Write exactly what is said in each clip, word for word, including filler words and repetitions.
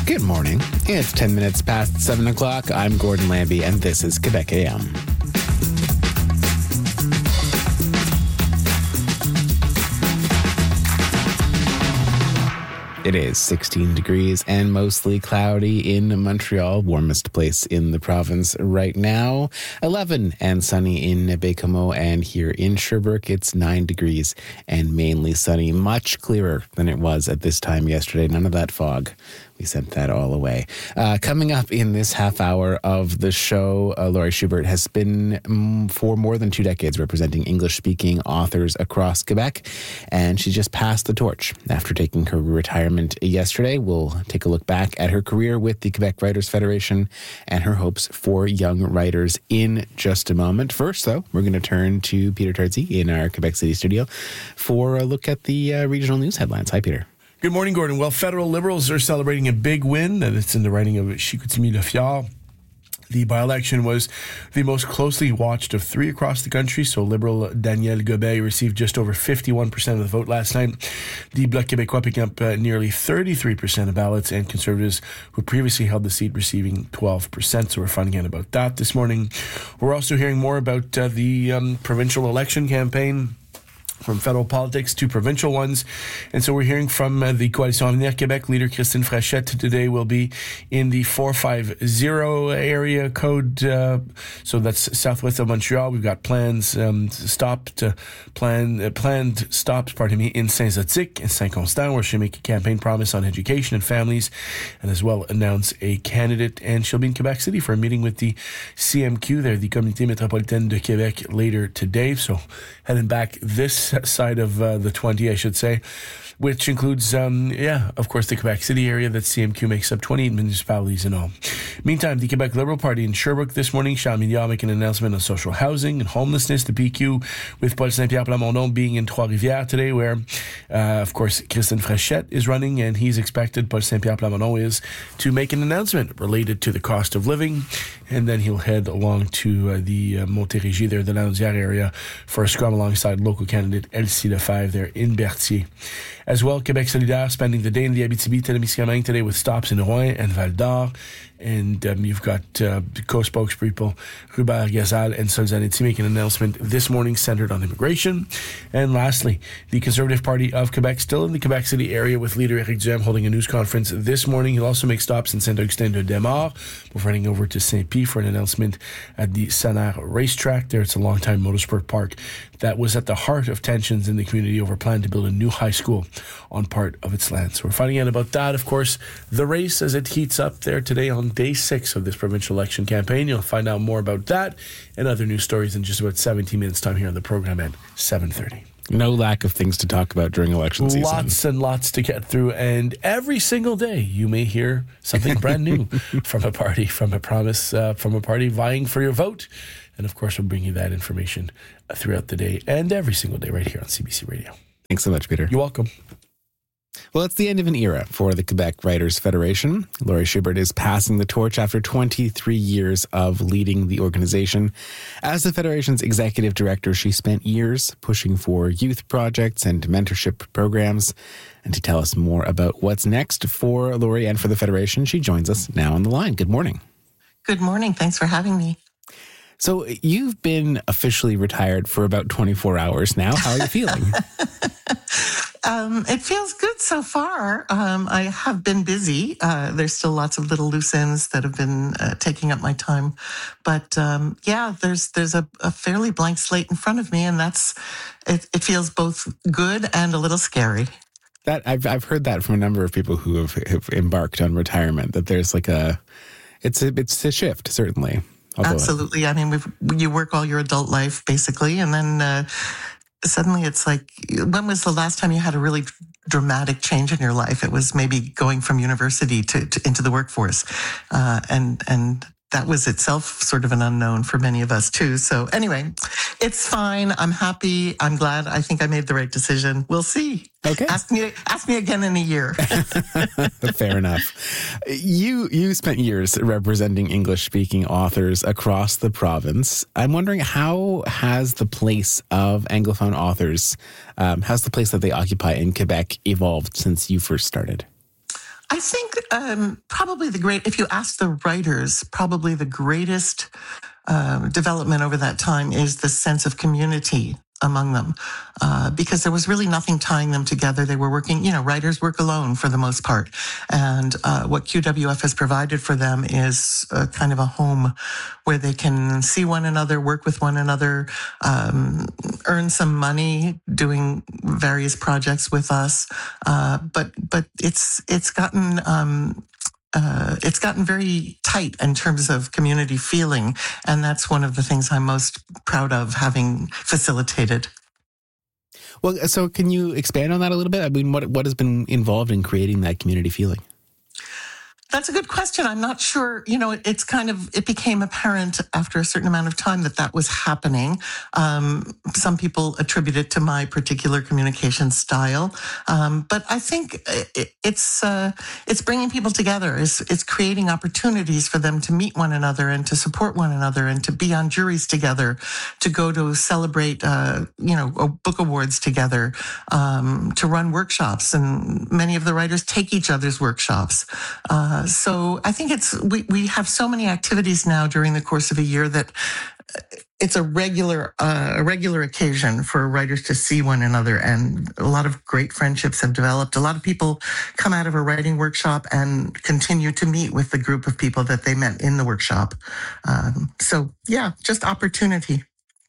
Good morning. It's ten minutes past seven o'clock. I'm Gordon Lambie, and this is Quebec A M. It is sixteen degrees and mostly cloudy in Montreal, warmest place in the province right now. eleven and sunny in Baie-Comeau, and here in Sherbrooke, it's nine degrees and mainly sunny, much clearer than it was at this time yesterday. None of that fog. We sent that all away. Uh, coming up in this half hour of the show, uh, Laurie Schubert has been um, for more than two decades representing English-speaking authors across Quebec, and she just passed the torch after taking her retirement yesterday. We'll take a look back at her career with the Quebec Writers Federation and her hopes for young writers in just a moment. First, though, we're going to turn to Peter Tarzi in our Quebec City studio for a look at the uh, regional news headlines. Hi, Peter. Good morning, Gordon. Well, federal Liberals are celebrating a big win, and it's in the writing of Chicoutimi Lefiard. The by-election was the most closely watched of three across the country, so Liberal Daniel Gobet received just over fifty-one percent of the vote last night. The Bloc Québécois picking up uh, nearly thirty-three percent of ballots, and Conservatives, who previously held the seat, receiving twelve percent, so we're finding out about that this morning. We're also hearing more about uh, the um, provincial election campaign, from federal politics to provincial ones. And so we're hearing from uh, the Coalition Avenir Québec leader Christine Frechette today will be in the four five zero area code. Uh, so that's southwest of Montreal. We've got plans um, stopped, uh, plan, uh, planned stops, pardon me, in Saint-Zotique and Saint-Constant, where she'll make a campaign promise on education and families, and as well announce a candidate. And she'll be in Quebec City for a meeting with the C M Q there, the Communauté Métropolitaine de Québec, later today. So heading back this side of uh, the twenty, I should say, which includes, um, yeah, of course, the Quebec City area that C M Q makes up, twenty-eight municipalities in all. Meantime, the Quebec Liberal Party in Sherbrooke this morning, Charles Milliard making an announcement on social housing and homelessness. The P Q with Paul Saint-Pierre Plamondon being in Trois-Rivières today, where, uh, of course, Christine Frechette is running, and he's expected, Paul Saint-Pierre Plamondon is, to make an announcement related to the cost of living, and then he'll head along to uh, the uh, Montérégie there, the Lanaudière area, for a scrum alongside local candidate Elsie Lefebvre there in Berthier. As well, Québec Solidaire spending the day in the Abitibi-Témiscamingue today with stops in Rouen and Val-d'Or. And um, you've got uh, co-spokespeople Hubert Gazal and Sol Zanetti making an announcement this morning centered on immigration. And lastly, the Conservative Party of Quebec still in the Quebec City area with leader Éric Duhem holding a news conference this morning. He'll also make stops in Saint-Augustin-de-Desmaures before heading over to Saint-Pie for an announcement at the Sanarre racetrack. There, it's a long-time motorsport park that was at the heart of tensions in the community over a plan to build a new high school on part of its land. So we're finding out about that. Of course, the race as it heats up there today on day six of this provincial election campaign. You'll find out more about that and other news stories in just about seventeen minutes time here on the program at seven thirty. No lack of things to talk about during election season. Lots and lots to get through, and every single day you may hear something brand new from a party, from a promise, uh, from a party vying for your vote. And of course, we'll bring you that information throughout the day and every single day right here on C B C Radio. Thanks so much, Peter. You're welcome. Well, it's the end of an era for the Quebec Writers Federation. Laurie Schubert is passing the torch after twenty-three years of leading the organization. As the Federation's executive director, she spent years pushing for youth projects and mentorship programs. And to tell us more about what's next for Laurie and for the Federation, she joins us now on the line. Good morning. Good morning. Thanks for having me. So you've been officially retired for about twenty-four hours now. How are you feeling? um, it feels good so far. Um, I have been busy. Uh, there's still lots of little loose ends that have been uh, taking up my time. But um, yeah, there's there's a, a fairly blank slate in front of me, and that's it, it feels both good and a little scary. That I've I've heard that from a number of people who have, have embarked on retirement, that there's like a it's a it's a shift, certainly. Although Absolutely. I mean, we've, you work all your adult life, basically, and then uh, suddenly it's like, when was the last time you had a really dramatic change in your life? It was maybe going from university to, to into the workforce. Uh, and and that was itself sort of an unknown for many of us, too. So anyway, it's fine. I'm happy. I'm glad. I think I made the right decision. We'll see. Okay. Ask me, ask me again in a year. Fair enough. You you spent years representing English-speaking authors across the province. I'm wondering, how has the place of Anglophone authors, um, how's the place that they occupy in Quebec evolved since you first started? I think um, probably the great, if you ask the writers, probably the greatest uh, development over that time is the sense of community among them, uh, because there was really nothing tying them together. They were working, you know, writers work alone for the most part. And uh, what Q W F has provided for them is a kind of a home where they can see one another, work with one another, um, earn some money doing various projects with us. Uh, but but it's it's gotten um, Uh, it's gotten very tight in terms of community feeling. And that's one of the things I'm most proud of having facilitated. Well, so can you expand on that a little bit? I mean, what what has been involved in creating that community feeling? That's a good question. I'm not sure. You know, it, it's kind of, it became apparent after a certain amount of time that that was happening. Um, some people attribute it to my particular communication style. Um, but I think it, it's, uh, it's bringing people together. It's, it's creating opportunities for them to meet one another and to support one another and to be on juries together, to go to celebrate, uh, you know, book awards together, um, to run workshops. And many of the writers take each other's workshops. Uh, So I think it's we, we have so many activities now during the course of a year that it's a regular uh, a regular occasion for writers to see one another, and a lot of great friendships have developed. A lot of people come out of a writing workshop and continue to meet with the group of people that they met in the workshop. Um, so yeah, just opportunity.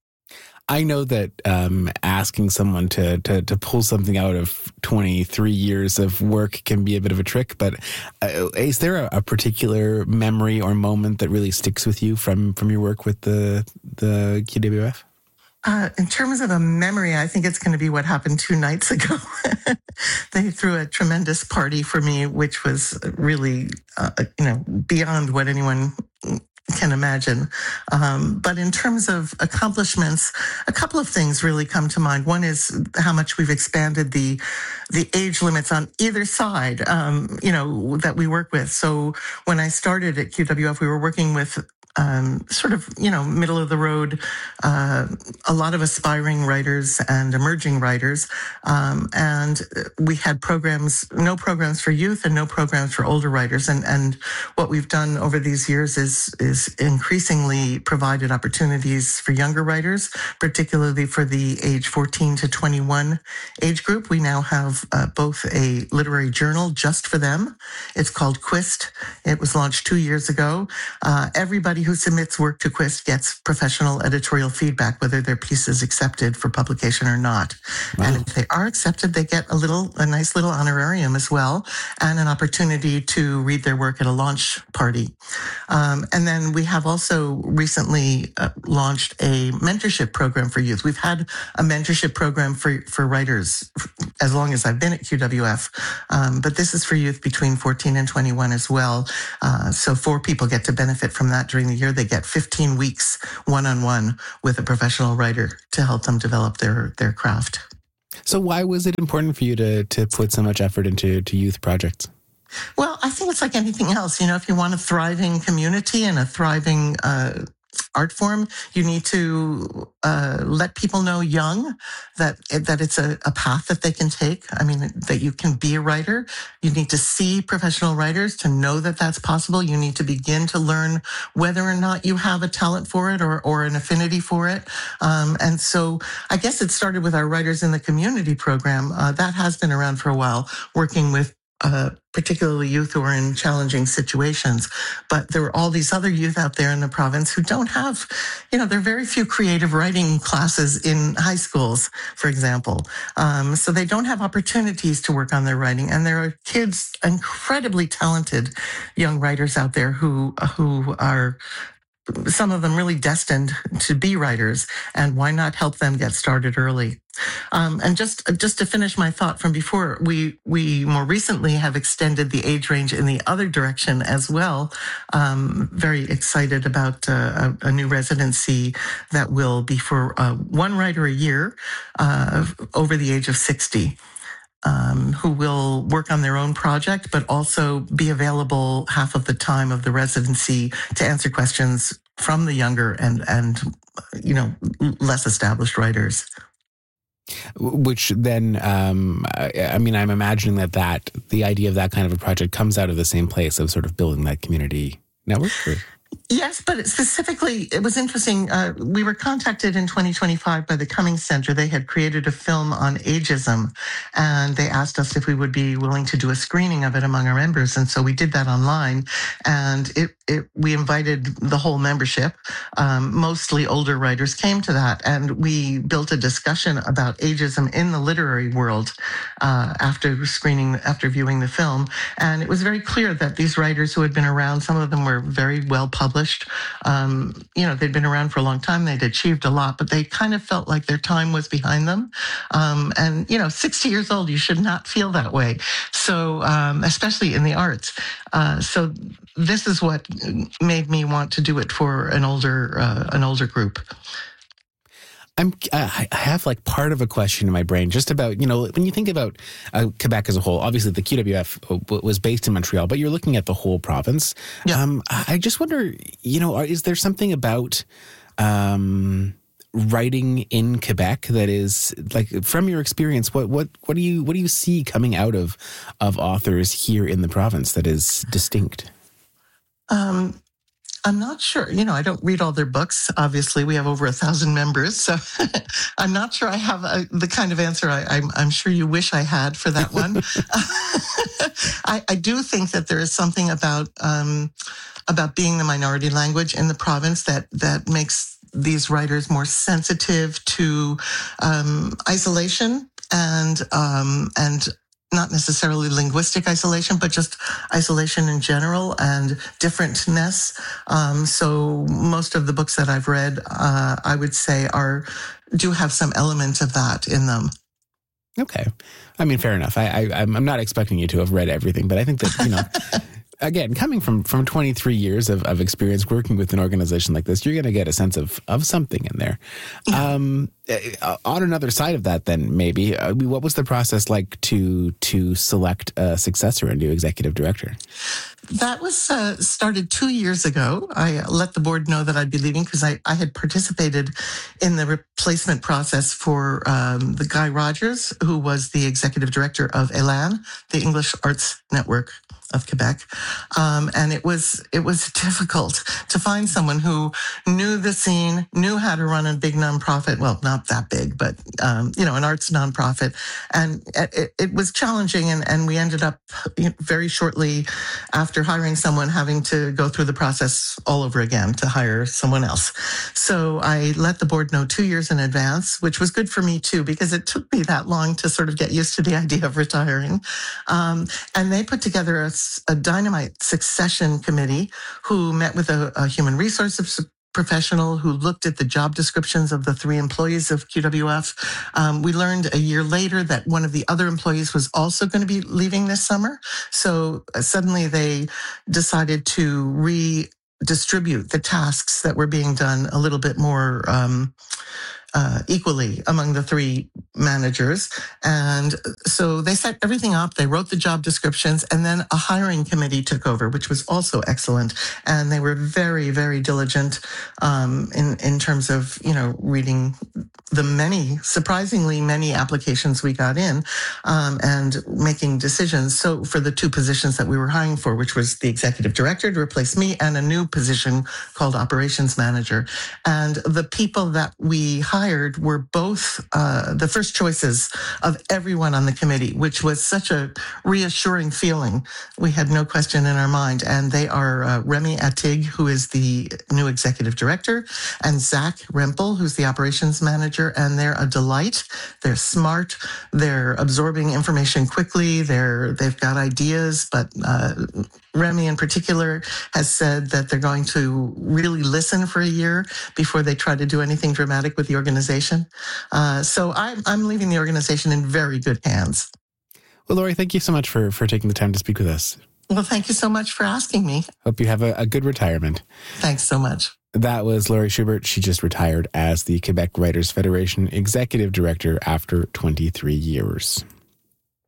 I know that um, asking someone to, to to pull something out of twenty-three years of work can be a bit of a trick, but uh, is there a, a particular memory or moment that really sticks with you from, from your work with the the Q W F? Uh, in terms of a memory, I think it's going to be what happened two nights ago. They threw a tremendous party for me, which was really, uh, you know, beyond what anyone can imagine. Um, but in terms of accomplishments, a couple of things really come to mind. One is how much we've expanded the the age limits on either side, um, you know, that we work with. So when I started at Q W F, we were working with Um, sort of, you know, middle of the road, uh, a lot of aspiring writers and emerging writers. Um, and we had programs, no programs for youth and no programs for older writers. And, and what we've done over these years is, is increasingly provided opportunities for younger writers, particularly for the age fourteen to twenty-one age group. We now have uh, both a literary journal just for them. It's called Quist. It was launched two years ago. Uh, everybody who submits work to Quist gets professional editorial feedback, whether their piece is accepted for publication or not. Wow. And if they are accepted, they get a little, a nice little honorarium as well, and an opportunity to read their work at a launch party. Um, and then we have also recently uh, launched a mentorship program for youth. We've had a mentorship program for, for writers as long as I've been at Q W F, um, but this is for youth between fourteen and twenty-one as well. Uh, so four people get to benefit from that during the year. They get fifteen weeks one-on-one with a professional writer to help them develop their, their craft. So why was it important for you to to put so much effort into to youth projects? Well, I think it's like anything else. You know, if you want a thriving community and a thriving uh, art form, you need to uh, let people know young that that it's a, a path that they can take. I mean, that you can be a writer. You need to see professional writers to know that that's possible. You need to begin to learn whether or not you have a talent for it or, or an affinity for it. Um, and so I guess it started with our Writers in the Community program. Uh, that has been around for a while, working with Uh, particularly youth who are in challenging situations. But there are all these other youth out there in the province who don't have, you know, there are very few creative writing classes in high schools, for example. Um, so they don't have opportunities to work on their writing. And there are kids, incredibly talented young writers out there who who are, some of them really destined to be writers, and why not help them get started early? Um, and just just to finish my thought from before, we we more recently have extended the age range in the other direction as well. Um, very excited about uh, a, a new residency that will be for uh, one writer a year uh, over the age of sixty. Um, who will work on their own project, but also be available half of the time of the residency to answer questions from the younger and, and you know, less established writers. Which then, um, I, I mean, I'm imagining that, that the idea of that kind of a project comes out of the same place of sort of building that community network. Or? Yes, but it specifically, it was interesting. Uh, we were contacted in twenty twenty-five by the Cummings Center. They had created a film on ageism, and they asked us if we would be willing to do a screening of it among our members. And so we did that online, and it, it we invited the whole membership. Um, mostly older writers came to that, and we built a discussion about ageism in the literary world uh, after screening, after viewing the film. And it was very clear that these writers who had been around, some of them were very well published. Um, you know, they'd been around for a long time. They'd achieved a lot, but they kind of felt like their time was behind them. Um, and, you know, sixty years old, you should not feel that way. So, um, especially in the arts. Uh, so this is what made me want to do it for an older, uh, an older group. I'm, I have like part of a question in my brain just about, you know, when you think about uh, Quebec as a whole, obviously the Q W F was based in Montreal, but you're looking at the whole province. Yeah. Um, I just wonder, you know, is there something about um, writing in Quebec that is like, from your experience, what, what, what do you, what do you see coming out of, of authors here in the province that is distinct? Um, I'm not sure. You know, I don't read all their books. Obviously, we have over a thousand members, so I'm not sure I have a, the kind of answer I, I'm, I'm sure you wish I had for that one. I, I do think that there is something about um, about being the minority language in the province that that makes these writers more sensitive to um, isolation and um, and. Not necessarily linguistic isolation, but just isolation in general and differentness. Um, so most of the books that I've read, uh, I would say, are do have some element of that in them. Okay. I mean, fair enough. I, I, I'm not expecting you to have read everything, but I think that, you know, again, coming from, from twenty-three years of, of experience working with an organization like this, you're going to get a sense of, of something in there. Yeah. Um, on another side of that, then maybe, uh, what was the process like to to select a successor and new executive director? That was uh, started two years ago. I let the board know that I'd be leaving because I, I had participated in the replacement process for um, the Guy Rogers, who was the executive director of ELAN, the English Arts Network of Quebec. Um, and it was it was difficult to find someone who knew the scene, knew how to run a big nonprofit. Well, not that big, but, um, you know, an arts nonprofit. And it, it was challenging. And, and we ended up you know, very shortly after hiring someone having to go through the process all over again to hire someone else. So I let the board know two years in advance, which was good for me too, because it took me that long to sort of get used to the idea of retiring. Um, and they put together a, a dynamite succession committee who met with a, a human resources professional who looked at the job descriptions of the three employees of Q W F. Um, we learned a year later that one of the other employees was also going to be leaving this summer. So uh, suddenly they decided to redistribute the tasks that were being done a little bit more um, uh, equally among the three managers. And so they set everything up. They wrote the job descriptions, and then a hiring committee took over, which was also excellent. And they were very, very diligent um, in, in terms of, you know, reading the many, surprisingly many applications we got in um, and making decisions. So for the two positions that we were hiring for, which was the executive director to replace me and a new position called operations manager. And the people that we hired hired were both uh, the first choices of everyone on the committee, which was such a reassuring feeling. We had no question in our mind. And they are uh, Remy Attig, who is the new executive director, and Zach Rempel, who's the operations manager. And they're a delight. They're smart. They're absorbing information quickly. They're, they've got ideas, but uh, Remy in particular has said that they're going to really listen for a year before they try to do anything dramatic with the organization. Uh, so I'm, I'm leaving the organization in very good hands. Well, Lori, thank you so much for, for taking the time to speak with us. Well, thank you so much for asking me. Hope you have a, a good retirement. Thanks so much. That was Lori Schubert. She just retired as the Quebec Writers Federation Executive Director after twenty-three years.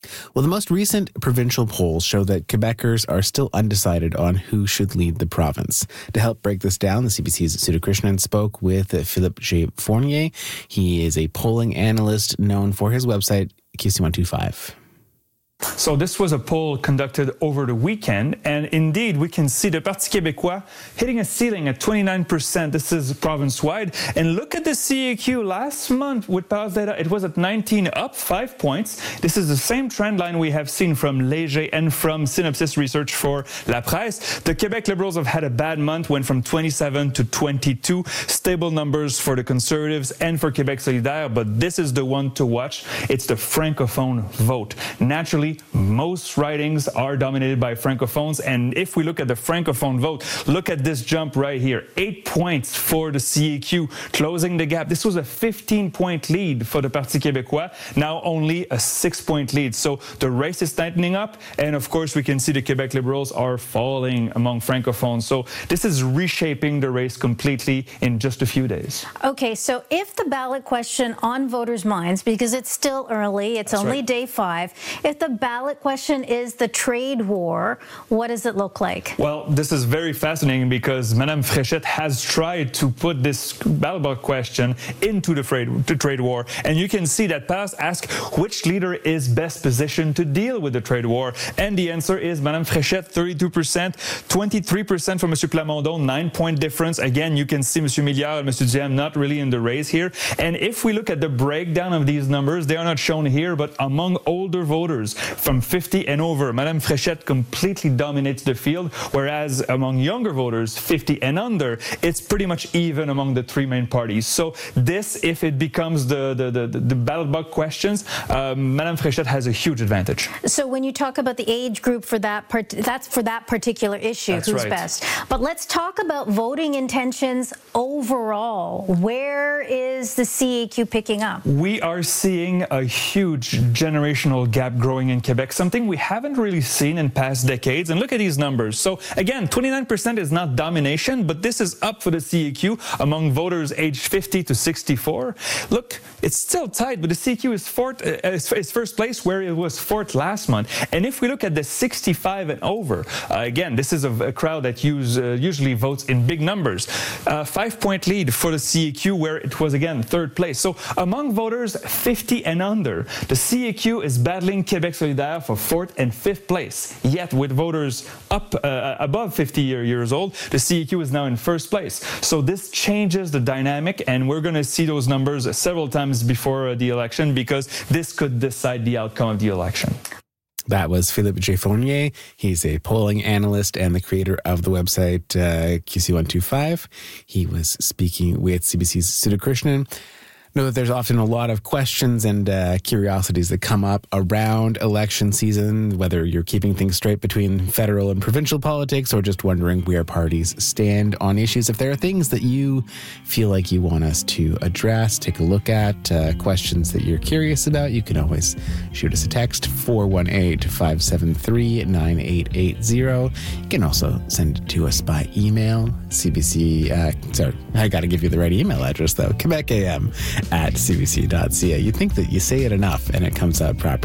Well, the most recent provincial polls show that Quebecers are still undecided on who should lead the province. To help break this down, the C B C's Sudha Krishnan spoke with Philippe J. Fournier. He is a polling analyst known for his website, Q C one twenty-five. So this was a poll conducted over the weekend, and indeed we can see the Parti québécois hitting a ceiling at twenty-nine percent. This is province-wide. And look at the C A Q last month with Pulse data. It was at nineteen, up five points. This is the same trend line we have seen from Léger and from Synopsis Research for La Presse. The Quebec Liberals have had a bad month, went from twenty-seven to twenty-two. Stable numbers for the Conservatives and for Québec Solidaire, but this is the one to watch. It's the Francophone vote. Naturally, most ridings are dominated by Francophones, and if we look at the Francophone vote, look at this jump right here. Eight points for the C A Q, closing the gap. This was a fifteen-point lead for the Parti québécois, now only a six-point lead. So the race is tightening up, and of course we can see the Quebec Liberals are falling among Francophones. So this is reshaping the race completely in just a few days. Okay, so if the ballot question on voters' minds, because it's still early, it's That's only right. day five, if the ballot question is the trade war, what does it look like? Well, this is very fascinating because Madame Fréchette has tried to put this ballot question into the trade, the trade war. And you can see that Paz asked which leader is best positioned to deal with the trade war. And the answer is Madame Fréchette, thirty-two percent, twenty-three percent for Monsieur Plamondon, nine-point difference. Again, you can see Monsieur Milliard and Monsieur Diam not really in the race here. And if we look at the breakdown of these numbers, they are not shown here, but among older voters, from fifty and over, Madame Fréchette completely dominates the field, whereas among younger voters, fifty and under, it's pretty much even among the three main parties. So this, if it becomes the, the, the, the ballot box questions, um, Madame Fréchette has a huge advantage. So when you talk about the age group for that, part, that's for that particular issue, that's who's right. best. But let's talk about voting intentions overall. Where is the C A Q picking up? We are seeing a huge generational gap growing in Quebec, something we haven't really seen in past decades. And look at these numbers. So again, twenty-nine percent is not domination, but this is up for the C A Q among voters aged fifty to sixty-four. Look, it's still tight, but the C A Q is fourth, uh, is first place where it was fourth last month. And if we look at the sixty-five and over, uh, again, this is a, a crowd that use, uh, usually votes in big numbers. Uh, five-point lead for the C A Q, where it was again third place. So among voters fifty and under, the C A Q is battling Québec Solidaire for fourth and fifth place. Yet with voters up uh, above fifty years old, the C A Q is now in first place. So this changes the dynamic, and we're going to see those numbers several times before the election because this could decide the outcome of the election. That was Philippe J. Fournier. He's a polling analyst and the creator of the website uh, Q C one twenty-five. He was speaking with C B C's Sudha Krishnan. Know that there's often a lot of questions and uh, curiosities that come up around election season, whether you're keeping things straight between federal and provincial politics or just wondering where parties stand on issues. If there are things that you feel like you want us to address, take a look at, uh, questions that you're curious about, you can always shoot us a text, four one eight, five seven three, nine eight eight zero. You can also send it to us by email, C B C, uh, sorry, I got to give you the right email address though, Quebec A M at c b c dot c a. You'd think that you say it enough and it comes out properly.